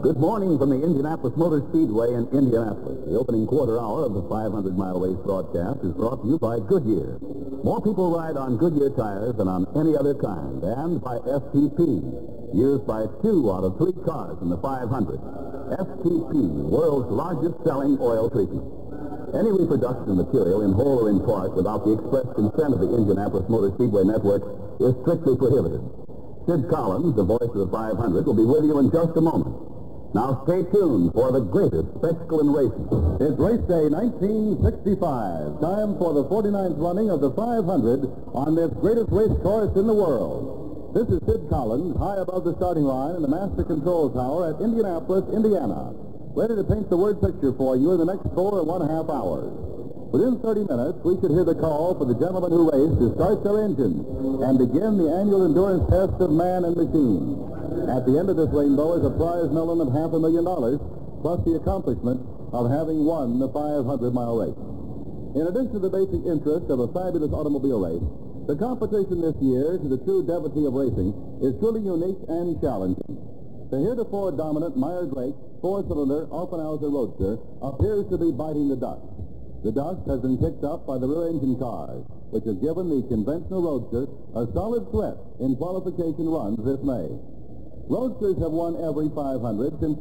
Good morning from the Indianapolis Motor Speedway in Indianapolis. The opening quarter hour of the 500-mile race broadcast is brought to you by Goodyear. More people ride on Goodyear tires than on any other kind, and by STP, used by 2 out of 3 cars in the 500. STP, world's largest selling oil treatment. Any reproduction of material in whole or in part without the express consent of the Indianapolis Motor Speedway Network is strictly prohibited. Sid Collins, the voice of the 500, will be with you in just a moment. Now stay tuned for the greatest spectacle in racing. It's race day 1965. Time for the 49th running of the 500 on this greatest race course in the world. This is Sid Collins, high above the starting line in the Master Control Tower at Indianapolis, Indiana, ready to paint the word picture for you in the next 4 1/2 hours. Within 30 minutes, we should hear the call for the gentlemen who race to start their engines and begin the annual endurance test of man and machine. At the end of this rainbow is a prize melon of $500,000, plus the accomplishment of having won the 500-mile race. In addition to the basic interest of a fabulous automobile race, the competition this year, to the true devotee of racing, is truly unique and challenging. The heretofore dominant Meyer-Drake 4-cylinder Offenhauser Roadster appears to be biting the dust. The dust has been kicked up by the rear-engine cars, which has given the conventional Roadster a solid threat in qualification runs this May. Roadsters have won every 500 since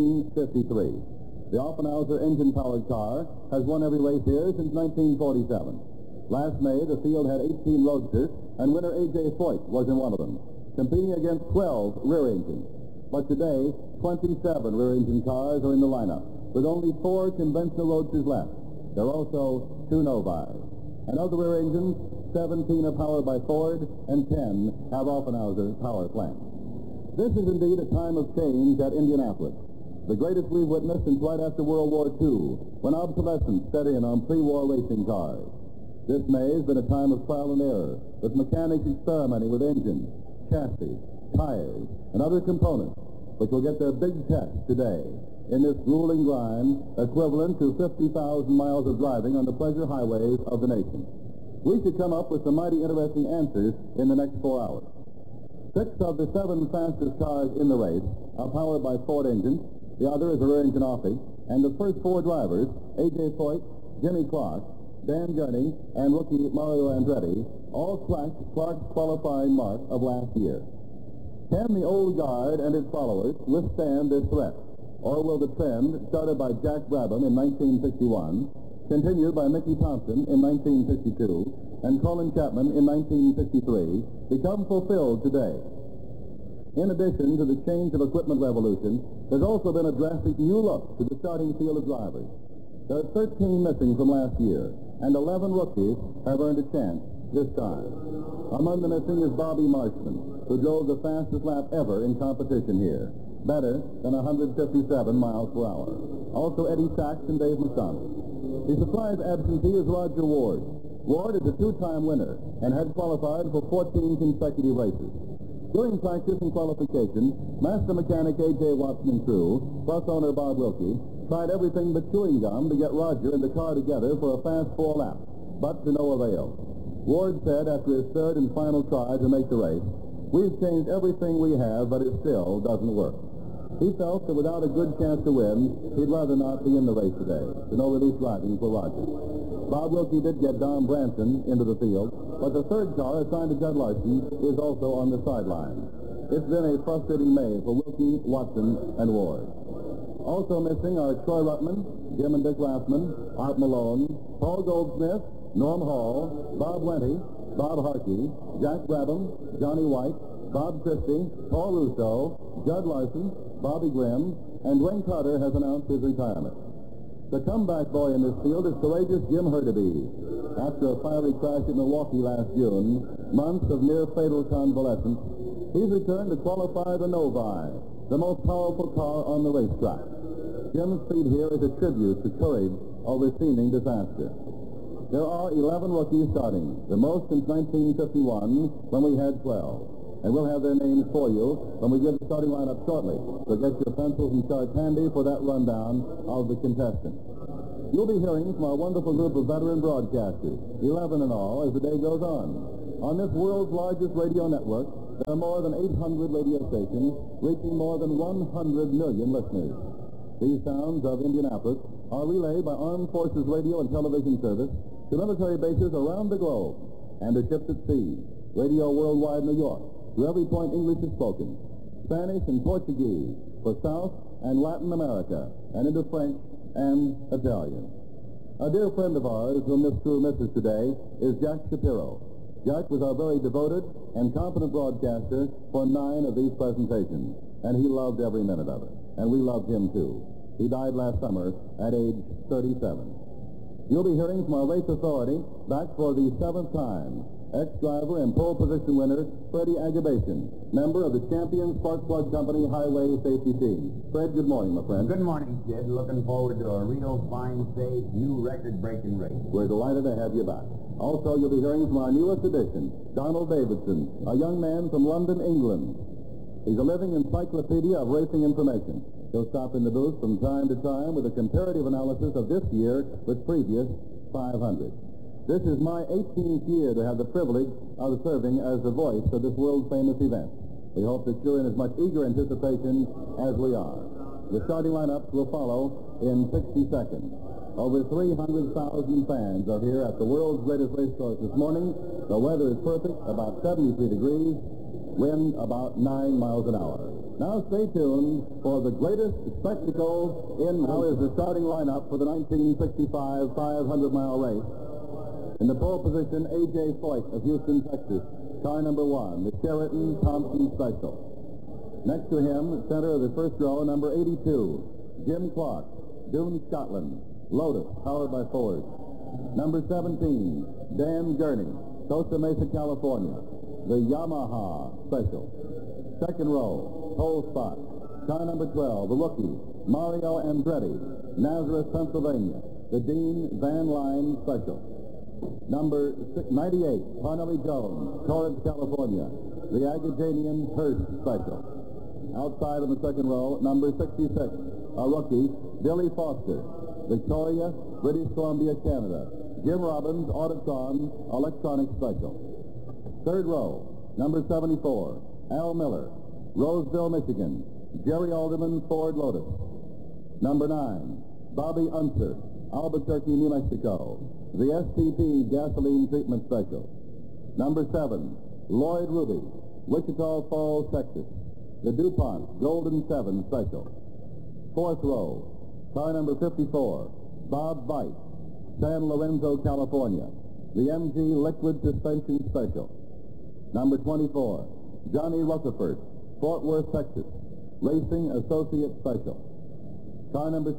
1953. The Offenhauser engine-powered car has won every race here since 1947. Last May, the field had 18 Roadsters, and winner A.J. Foyt was in one of them, competing against 12 rear engines. But today, 27 rear-engine cars are in the lineup, with only 4 conventional Roadsters left. There are also 2 Novis. And of the rear engines, 17 are powered by Ford, and 10 have Offenhauser power plants. This is indeed a time of change at Indianapolis, the greatest we've witnessed since right after World War II, when obsolescence set in on pre-war racing cars. This May has been a time of trial and error, with mechanics experimenting with engines, chassis, tires, and other components, which will get their big test today in this grueling grind equivalent to 50,000 miles of driving on the pleasure highways of the nation. We should come up with some mighty interesting answers in the next 4 hours. 6 of the 7 fastest cars in the race are powered by Ford engines. The other is a rear-engine Offie. And the first 4 drivers, A.J. Foyt, Jimmy Clark, Dan Gurney, and rookie Mario Andretti, all cracked Clark's qualifying mark of last year. Can the old guard and its followers withstand this threat? Or will the trend, started by Jack Brabham in 1961, continued by Mickey Thompson in 1962, and Colin Chapman in 1963, become fulfilled today? In addition to the change of equipment revolution, there's also been a drastic new look to the starting field of drivers. There are 13 missing from last year, and 11 rookies have earned a chance this time. Among the missing is Bobby Marshman, who drove the fastest lap ever in competition here, better than 157 miles per hour. Also Eddie Sachs and Dave McDonald. The surprise absentee is Roger Ward. Ward is a 2-time winner and had qualified for 14 consecutive races. During practice and qualification, master mechanic A.J. Watson and crew, plus owner Bob Wilkie, tried everything but chewing gum to get Roger and the car together for a fast 4 laps, but to no avail. Ward said after his 3rd and final try to make the race, "We've changed everything we have, but it still doesn't work." He felt that without a good chance to win, he'd rather not be in the race today. To no relief driving for Roger. Bob Wilkie did get Don Branson into the field, but the 3rd car assigned to Judd Larson is also on the sideline. It's been a frustrating May for Wilkie, Watson, and Ward. Also missing are Troy Ruttman, Jim and Dick Rathman, Art Malone, Paul Goldsmith, Norm Hall, Bob Wenty, Bob Harkey, Jack Brabham, Johnny White, Bob Christie, Paul Russo, Judd Larson, Bobby Grimm, and Dwayne Carter has announced his retirement. The comeback boy in this field is courageous Jim Hurtubise. After a fiery crash in Milwaukee last June, months of near-fatal convalescence, he's returned to qualify the Novi, the most powerful car on the racetrack. Jim's speed here is a tribute to courage over seeming disaster. There are 11 rookies starting, the most since 1951, when we had 12. And we'll have their names for you when we give the starting lineup shortly. So get your pencils and charts handy for that rundown of the contestants. You'll be hearing from our wonderful group of veteran broadcasters, 11 in all, as the day goes on. On this world's largest radio network, There are more than 800 radio stations reaching more than 100 million listeners. These sounds of Indianapolis are relayed by Armed Forces Radio and Television Service to military bases around the globe and to ships at sea. Radio Worldwide New York, to every point English is spoken. Spanish and Portuguese for South and Latin America, and into French and Italian. A dear friend of ours whom this crew misses today is Jack Shapiro. Jack was our very devoted and competent broadcaster for 9 of these presentations, and he loved every minute of it. And we loved him, too. He died last summer at age 37. You'll be hearing from our race authority, back for the 7th time, ex-driver and pole position winner, Freddie Agabation, member of the Champion Spark Plug Company Highway Safety Team. Fred, good morning, my friend. Good morning, Sid. Looking forward to a real fine, safe, new record-breaking race. We're delighted to have you back. Also, you'll be hearing from our newest addition, Donald Davidson, a young man from London, England. He's a living encyclopedia of racing information. He'll stop in the booth from time to time with a comparative analysis of this year with previous 500. This is my 18th year to have the privilege of serving as the voice of this world-famous event. We hope that you're in as much eager anticipation as we are. The starting lineups will follow in 60 seconds. Over 300,000 fans are here at the world's greatest race course this morning. The weather is perfect, about 73 degrees, wind about 9 miles an hour. Now stay tuned for the greatest spectacle in... Now is the starting lineup for the 1965 500-mile race. In the pole position, A.J. Foyt of Houston, Texas, car number 1, the Sheraton Thompson Special. Next to him, center of the first row, number 82, Jim Clark, Doon, Scotland, Lotus, powered by Ford. Number 17, Dan Gurney, Costa Mesa, California, the Yamaha Special. Second row, pole spot, car number 12, the rookie, Mario Andretti, Nazareth, Pennsylvania, the Dean Van Line Special. Number 98, Parnelli Jones, Torrance, California, the Agajanian Hearst Special. Outside of the second row, number 66, a rookie, Billy Foster, Victoria, British Columbia, Canada, Jim Robbins, Autotron, Electronic Special. Third row, number 74, Al Miller, Roseville, Michigan, Jerry Alderman, Ford Lotus. Number 9, Bobby Unser, Albuquerque, New Mexico, the STP Gasoline Treatment Special. Number 7, Lloyd Ruby, Wichita Falls, Texas, the DuPont Golden 7 Special. Fourth row, car number 54, Bob Veit, San Lorenzo, California, the MG Liquid Suspension Special. Number 24, Johnny Rutherford, Fort Worth, Texas, Racing Associate Special. Car number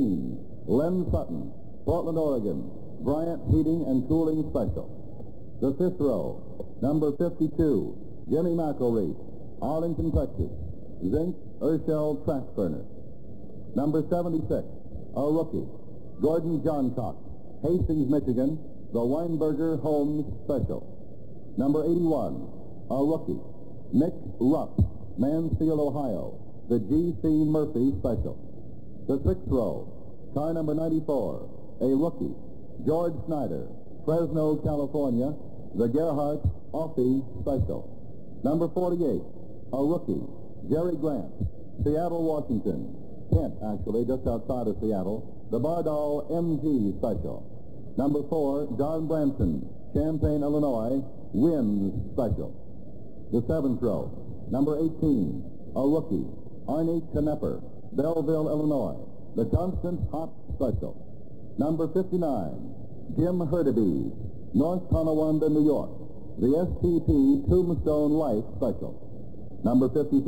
16, Len Sutton, Portland, Oregon, Bryant Heating and Cooling Special. The fifth row, number 52, Jimmy McElreath, Arlington, Texas, Zinc Urshel Track Burner. Number 76, a rookie, Gordon Johncock, Hastings, Michigan, the Weinberger Holmes Special. Number 81, a rookie, Nick Rupp, Mansfield, Ohio, the G.C. Murphy Special. The sixth row, car number 94, a rookie, George Snyder, Fresno, California, the Gerhardt Offie Special. Number 48, a rookie, Jerry Grant, Seattle, Washington, Kent, actually, just outside of Seattle, the Bardol MG Special. Number 4, Don Branson, Champaign, Illinois, Winds Special. The seventh row, number 18, a rookie, Arnie Knepper, Belleville, Illinois, the Constant Hot Special. Number 59, Jim Hurtubise, North Tonawanda, New York, the STP Tombstone Life Special. Number 53,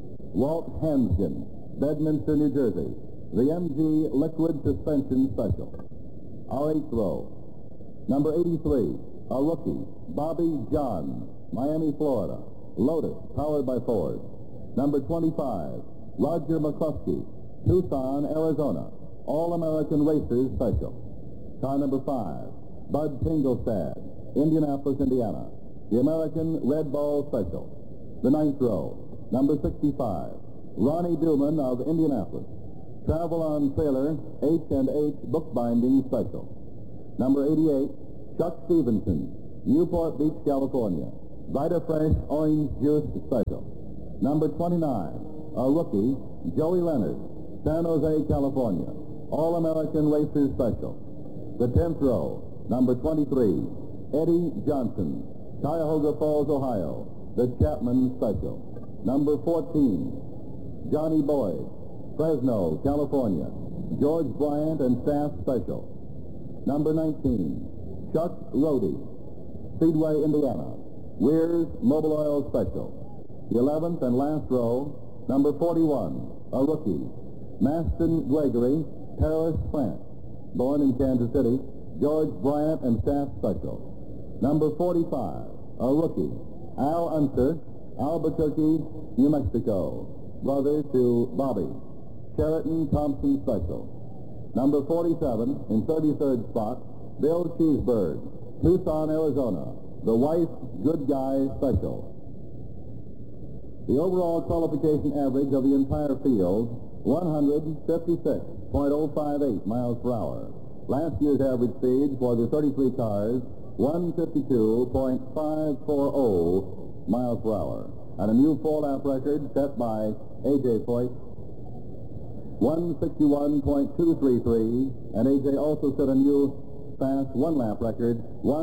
Walt Hansgen, Bedminster, New Jersey, the MG Liquid Suspension Special. Our eighth row, number 83, a rookie, Bobby John, Miami, Florida, Lotus, powered by Ford. Number 25, Roger McCluskey, Tucson, Arizona, All-American Racers Special. Car number 5, Bud Tingelstad, Indianapolis, Indiana, the American Red Ball Special. The ninth row, number 65, Ronnie Duman of Indianapolis, Travel on Trailer H&H Bookbinding Special. Number 88, Chuck Stevenson, Newport Beach, California, Vita Fresh Orange Juice Special. Number 29, a rookie, Joey Leonard, San Jose, California. All-American Racer Special. The 10th row, number 23, Eddie Johnson, Cuyahoga Falls, Ohio. The Chapman Special. Number 14, Johnny Boyd, Fresno, California. George Bryant and Staff Special. Number 19, Chuck Rohde, Speedway, Indiana. Weir's Mobile Oil Special. The 11th and last row, number 41, a rookie, Maston Gregory, Paris, France. Born in Kansas City, George Bryant and Staff Special. Number 45, a rookie, Al Unser, Albuquerque, New Mexico. Brother to Bobby, Sheraton Thompson Special. Number 47, in 33rd spot, Bill Cheeseburg, Tucson, Arizona. The Wife Good Guy Special. The overall qualification average of the entire field, 156.058 miles per hour. Last year's average speed for the 33 cars, 152.540 miles per hour. And a new four-lap record set by A.J. Foyt, 161.233, and A.J. also set a new fast one-lap record,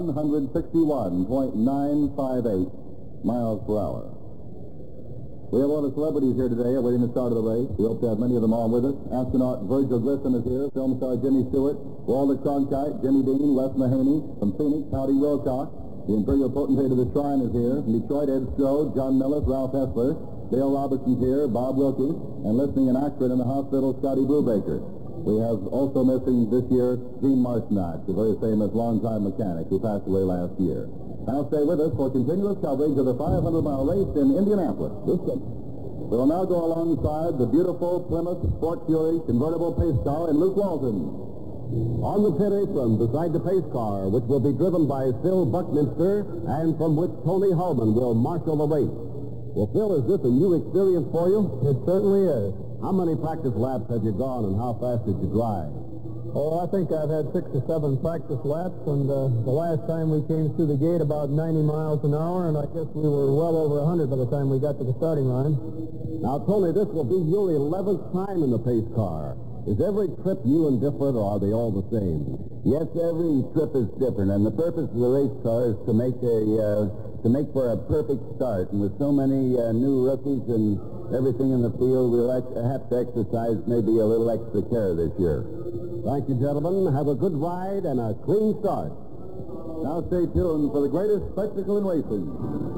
161.958 miles per hour. We have a lot of celebrities here today awaiting the start of the race. We hope to have many of them on with us. Astronaut Virgil Grissom is here, film star Jimmy Stewart, Walter Cronkite, Jimmy Dean, Wes Mahaney, from Phoenix, Howdy Wilcox. The Imperial Potentate of the Shrine is here. From Detroit, Ed Strode, John Millis, Ralph Hessler, Dale Robertson's here, Bob Wilkie, and listening in Akron in the hospital, Scotty Brubaker. We have also missing this year Gene Marcinak, the very famous longtime mechanic who passed away last year. Now stay with us for continuous coverage of the 500-mile race in Indianapolis. We will now go alongside the beautiful Plymouth Sport Fury convertible pace car and Luke Walton. On the pit apron beside the pace car, which will be driven by Phil Buckminster and from which Tony Hulman will marshal the race. Well, Phil, is this a new experience for you? It certainly is. How many practice laps have you gone and how fast did you drive? Oh, I think I've had 6 or 7 practice laps, and the last time we came through the gate about 90 miles an hour, and I guess we were well over 100 by the time we got to the starting line. Now, Tony, this will be your 11th time in the pace car. Is every trip new and different, or are they all the same? Yes, every trip is different, and the purpose of the race car is to make for a perfect start. And with so many new rookies and everything in the field, we'll have to exercise maybe a little extra care this year. Thank you, gentlemen. Have a good ride and a clean start. Now stay tuned for the greatest spectacle in racing.